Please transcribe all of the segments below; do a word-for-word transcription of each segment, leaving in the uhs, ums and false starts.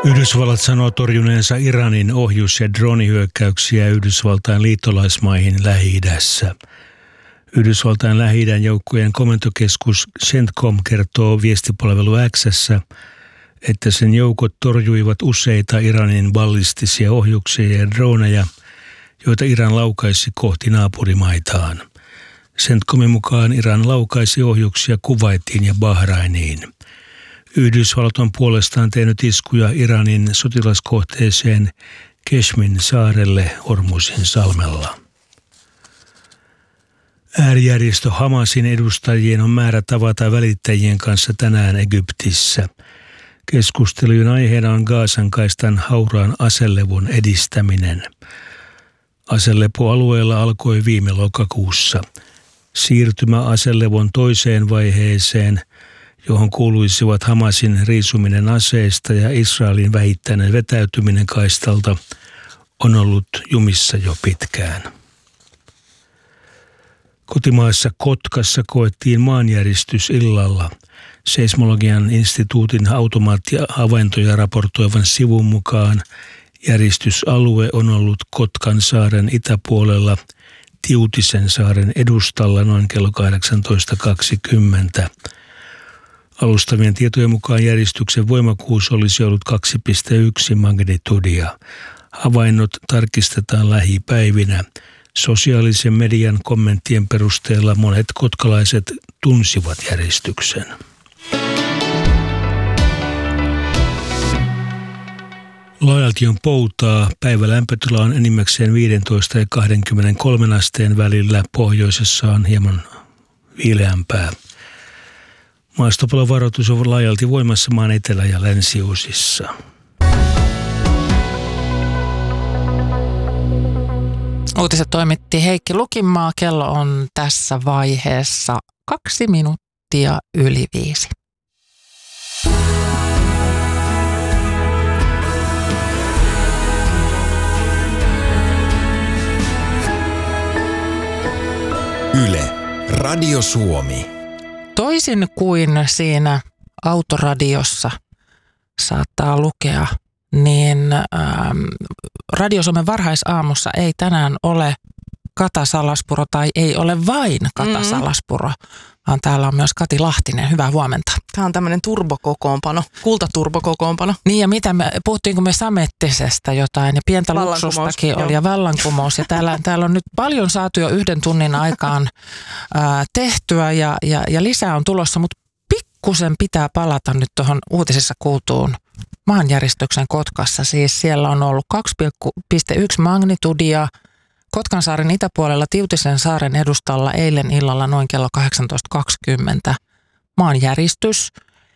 Yhdysvallat sanoo torjuneensa Iranin ohjus- ja droonihyökkäyksiä Yhdysvaltain liittolaismaihin Lähi-idässä. Yhdysvaltain Lähi-idän joukkojen komentokeskus CENTCOM kertoo viestipalvelu X:ssä, että sen joukot torjuivat useita Iranin ballistisia ohjuksia ja droneja, joita Iran laukaisi kohti naapurimaitaan. CENTCOMin mukaan Iran laukaisi ohjuksia Kuwaitiin ja Bahrainiin. Yhdysvallat on puolestaan tehnyt iskuja Iranin sotilaskohteeseen Keshmin saarelle Hormuzin salmella. Äärijärjestö Hamasin edustajien on määrä tavata välittäjien kanssa tänään Egyptissä. Keskustelujen aiheena on Gazan kaistan hauraan aselevon edistäminen. Aselepoalueella alkoi viime lokakuussa. Siirtymä aselevon toiseen vaiheeseen, johon kuuluisivat Hamasin riisuminen aseista ja Israelin vähittäinen vetäytyminen kaistalta, on ollut jumissa jo pitkään. Kotimaassa Kotkassa koettiin maanjäristys illalla. Seismologian instituutin automaattihavaintoja raportoivan sivun mukaan järistysalue on ollut Kotkan saaren itäpuolella Tiutisen saaren edustalla noin kello kahdeksantoista kaksikymmentä. Alustavien tietojen mukaan järistyksen voimakkuus olisi ollut kaksi pilkku yksi magnitudia. Havainnot tarkistetaan lähipäivinä. Sosiaalisen median kommenttien perusteella monet kotkalaiset tunsivat järistyksen. Laajalti on poutaa. Päivälämpötila on enimmäkseen viisitoista ja kaksikymmentäkolme asteen välillä. Pohjoisessa on hieman viileämpää. Maastopalovaroitus on laajalti voimassa maan etelä- ja länsiosissa. Uutiset toimitti Heikki Lukinmaa. Kello on tässä vaiheessa kaksi minuuttia yli viisi. Yle, Radio Suomi. Toisin kuin siinä autoradiossa saattaa lukea, niin ähm, Radio Suomen varhaisaamussa ei tänään ole Kata Salaspuro tai ei ole vain Kata mm. Salaspuro, vaan täällä on myös Kati Lahtinen. Hyvää huomenta. Tämä on tämmöinen turbokokoonpano, kultaturbokokoonpano. Niin ja mitä me, puhuttiinko me samettisestä jotain ja pientä luksustakin oli ja vallankumous. Ja täällä, täällä on nyt paljon saatu jo yhden tunnin aikaan ää, tehtyä ja, ja, ja lisää on tulossa, mutta pikkusen pitää palata nyt tuohon uutisessa kuultuun maanjäristyksen Kotkassa. Siis siellä on ollut kaksi pilkku yksi magnitudia Kotkansaaren itäpuolella Tiutisen saaren edustalla eilen illalla noin kello kahdeksantoista kaksikymmentä maanjäristys.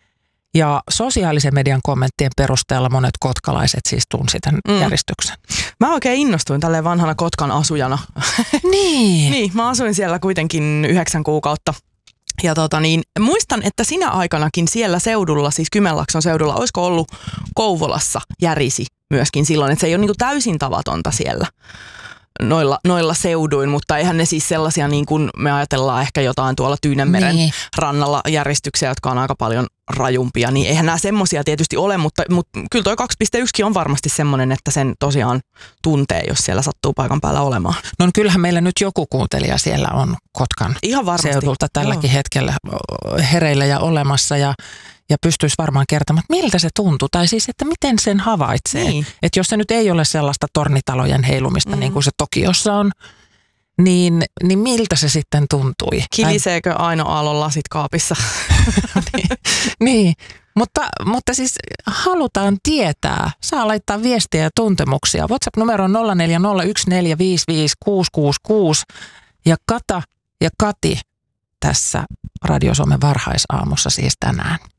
Ja sosiaalisen median kommenttien perusteella monet kotkalaiset siis tunsi tämän mm. järistyksen. Mä oikein innostuin tälleen vanhana Kotkan asujana. Niin. Niin, mä asuin siellä kuitenkin yhdeksän kuukautta. Ja tota niin, muistan, että sinä aikanakin siellä seudulla, siis Kymenlaakson seudulla, olisiko ollut Kouvolassa järisi myöskin silloin, että se ei ole niin kuin täysin tavatonta siellä. Noilla, noilla seuduin, mutta eihän ne siis sellaisia niin kuin me ajatellaan ehkä jotain tuolla Tyynenmeren niin. rannalla järjestyksiä, jotka on aika paljon rajumpia, niin eihän nämä semmoisia tietysti ole, mutta, mutta kyllä toi kaksi pilkku yksi on varmasti semmoinen, että sen tosiaan tuntee, jos siellä sattuu paikan päällä olemaan. No kyllähän meillä nyt joku kuuntelija siellä on Kotkan Ihan seudulta tälläkin Joo. hetkellä hereillä ja olemassa ja Ja pystyisi varmaan kertomaan, että miltä se tuntuu. Tai siis, että miten sen havaitsee. Niin. Että jos se nyt ei ole sellaista tornitalojen heilumista, mm. niin kuin se Tokiossa on, niin, niin miltä se sitten tuntui? Kiliseekö Aino Aallon lasit kaapissa? niin, niin. Mutta, mutta siis halutaan tietää. Saa laittaa viestiä ja tuntemuksia. WhatsApp-numero on nolla neljä nolla yksi neljä viisi viisi kuusi kuusi kuusi. Ja Kata ja Kati tässä Radio Suomen varhaisaamussa siis tänään.